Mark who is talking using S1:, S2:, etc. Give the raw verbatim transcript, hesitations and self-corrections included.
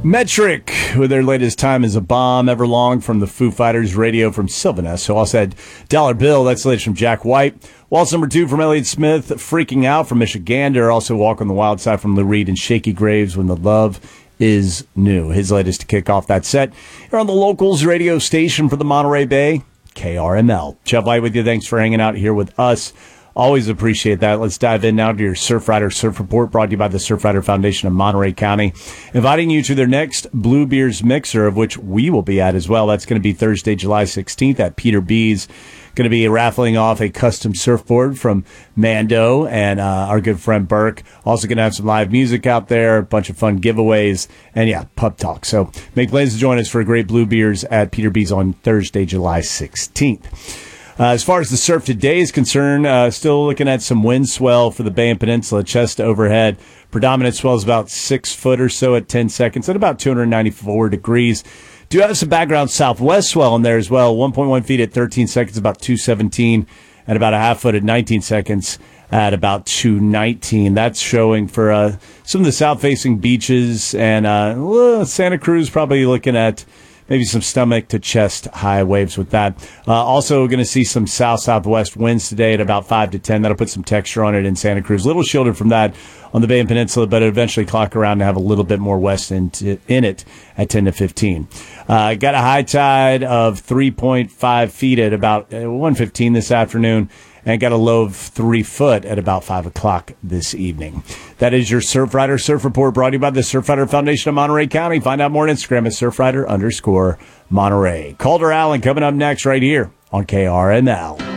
S1: Metric, with their latest Time is a Bomb, Everlong from the Foo Fighters, Radio from Sylvanus. So also had Dollar Bill, that's the latest from Jack White. Waltz number two from Elliott Smith, Freaking Out from Michigander. Also Walk on the Wild Side from Lou Reed and Shaky Graves, When the Love is New. His latest to kick off that set. Here on the Locals radio station for the Monterey Bay, K R M L. Chubb White with you. Thanks for hanging out here with us. Always appreciate that. Let's dive in now to your Surfrider Surf Report, brought to you by the Surfrider Foundation of Monterey County, inviting you to their next Blue Beers Mixer, of which we will be at as well. That's going to be Thursday, July sixteenth at Peter B's. Going to be raffling off a custom surfboard from Mando and uh, our good friend Burke. Also going to have some live music out there, a bunch of fun giveaways, and yeah, pub talk. So make plans to join us for a great Blue Beers at Peter B's on Thursday, July sixteenth. Uh, as far as the surf today is concerned, uh, still looking at some wind swell for the Bay and Peninsula, chest to overhead. Predominant swell is about six foot or so at ten seconds at about two hundred ninety-four degrees. Do have some background southwest swell in there as well. one point one feet at thirteen seconds, about two seventeen, and about a half foot at nineteen seconds at about two nineteen. That's showing for uh, some of the south-facing beaches, and uh, well, Santa Cruz probably looking at maybe some stomach to chest high waves with that. Uh, also going to see some south-southwest winds today at about five to ten. That'll put some texture on it in Santa Cruz. A little shielded from that on the Bay and Peninsula, but eventually clock around and have a little bit more west in, t- in it at ten to fifteen. Uh, got a high tide of three point five feet at about one fifteen this afternoon, and got a low of three foot at about five o'clock this evening. That is your Surfrider Surf Report, brought to you by the Surfrider Foundation of Monterey County. Find out more on Instagram at Surfrider underscore Monterey. Calder Allen coming up next right here on K R M L.